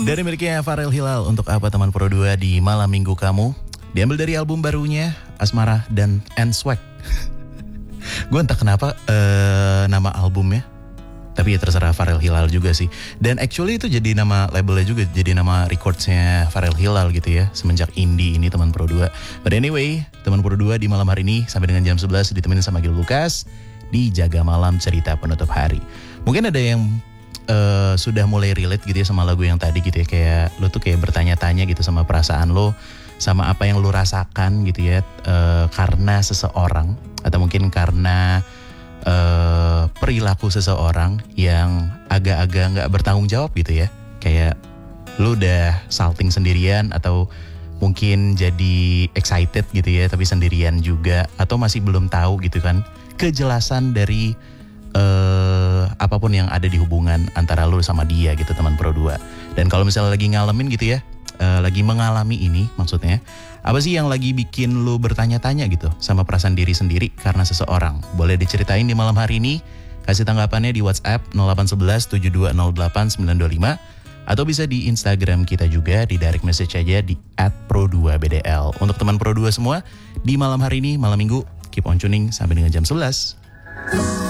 Dari miliknya Farel Hilal, Untuk Apa Teman Pro 2 di Malam Minggu Kamu. Diambil dari album barunya Asmara dan Swag. Gue entah kenapa nama albumnya, tapi ya terserah Farel Hilal juga sih. Dan actually itu jadi nama labelnya juga, jadi nama recordsnya Farel Hilal gitu ya, semenjak indie ini Teman Pro 2. But anyway, Teman Pro 2 di malam hari ini sampai dengan jam 11 ditemenin sama Gil Lukas di Jaga Malam Cerita Penutup Hari. Mungkin ada yang sudah mulai relate gitu ya sama lagu yang tadi gitu ya, kayak lo tuh kayak bertanya-tanya gitu sama perasaan lo, sama apa yang lo rasakan gitu ya, karena seseorang atau mungkin karena perilaku seseorang yang agak-agak gak bertanggung jawab gitu ya. Kayak lo udah salting sendirian atau mungkin jadi excited gitu ya tapi sendirian juga, atau masih belum tahu gitu kan kejelasan dari apapun yang ada di hubungan antara lu sama dia gitu Teman Pro 2. Dan kalau misalnya lagi ngalamin gitu ya, lagi mengalami ini maksudnya, apa sih yang lagi bikin lu bertanya-tanya gitu sama perasaan diri sendiri karena seseorang? Boleh diceritain di malam hari ini, kasih tanggapannya di WhatsApp 0811 7208 925, atau bisa di Instagram kita juga, di direct message aja di @pro2bdl. Untuk Teman Pro 2 semua, di malam hari ini, malam minggu, keep on tuning sampai dengan jam 11.